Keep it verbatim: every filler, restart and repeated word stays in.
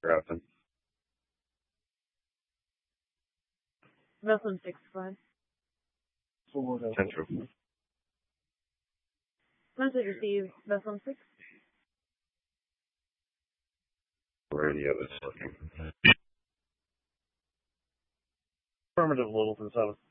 Grafton. Vessel six, five. Central. Message received. Vessel six. Radio is working. Affirmative, Littleton seven.